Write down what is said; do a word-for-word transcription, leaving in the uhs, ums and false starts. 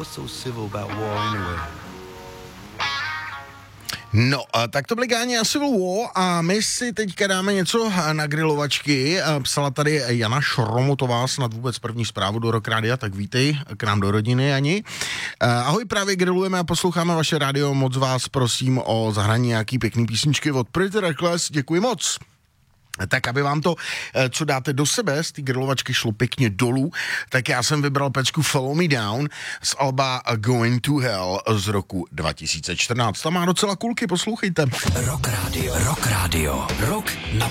What's so civil about war anyway? No, tak to byly Gáni a Civil War a my si teďka dáme něco na grilovačky. Psala tady Jana Šromutová, snad vůbec první zprávu do Rock Rádia, tak vítej k nám do rodiny, Jani. Ahoj, právě grilujeme a posloucháme vaše rádio, moc vás prosím o zahraní nějaký pěkný písničky od Pretty Reckless, děkuji moc. Tak aby vám to, co dáte do sebe, z té grilovačky šlo pěkně dolů, tak já jsem vybral pecku Follow Me Down z alba Going to Hell z roku dva tisíce čtrnáct. Ta má docela kulky, poslouchejte. Rock Radio, Rock Radio, Rock na